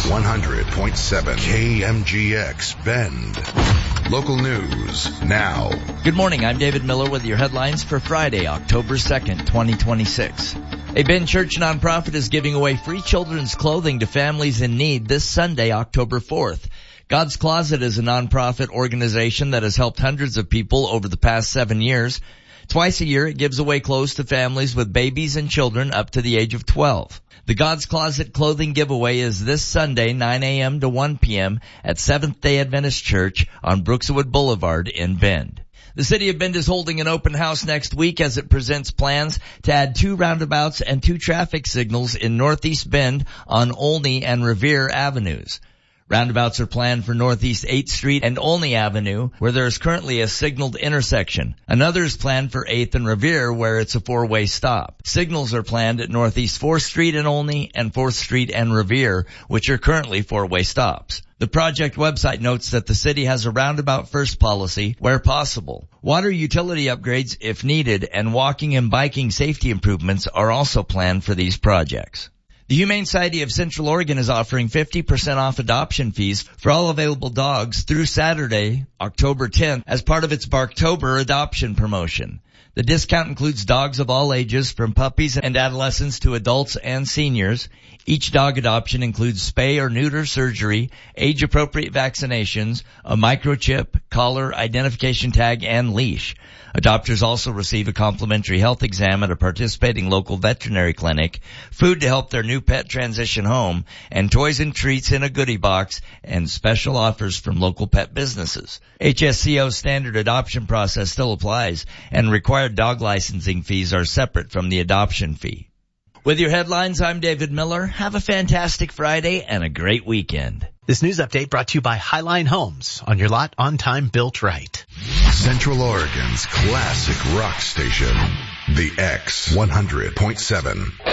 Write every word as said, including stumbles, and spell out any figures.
one hundred point seven K M G X Bend. Local news now. Good morning. I'm David Miller with your headlines for Friday, October second, twenty twenty-six. A Bend Church nonprofit is giving away free children's clothing to families in need this Sunday, October fourth. God's Closet is a nonprofit organization that has helped hundreds of people over the past seven years. Twice a year, it gives away clothes to families with babies and children up to the age of twelve. The God's Closet clothing giveaway is this Sunday, nine a.m. to one p.m. at Seventh-day Adventist Church on Brookswood Boulevard in Bend. The City of Bend is holding an open house next week as it presents plans to add two roundabouts and two traffic signals in Northeast Bend on Olney and Revere Avenues. Roundabouts are planned for Northeast eighth Street and Olney Avenue, where there is currently a signaled intersection. Another is planned for eighth and Revere, where it's a four-way stop. Signals are planned at Northeast fourth Street and Olney and fourth Street and Revere, which are currently four-way stops. The project website notes that the city has a roundabout first policy where possible. Water utility upgrades if needed, and walking and biking safety improvements are also planned for these projects. The Humane Society of Central Oregon is offering fifty percent off adoption fees for all available dogs through Saturday, October tenth, as part of its Barktober adoption promotion. The discount includes dogs of all ages, from puppies and adolescents to adults and seniors. Each dog adoption includes spay or neuter surgery, age-appropriate vaccinations, a microchip, collar, identification tag, and leash. Adopters also receive a complimentary health exam at a participating local veterinary clinic, food to help their new pet transition home, and toys and treats in a goodie box, and special offers from local pet businesses. H S C O's standard adoption process still applies, and required dog licensing fees are separate from the adoption fee. With your headlines, I'm David Miller. Have a fantastic Friday and a great weekend. This news update brought to you by Highline Homes. On your lot, on time, built right. Central Oregon's classic rock station, The X one hundred point seven.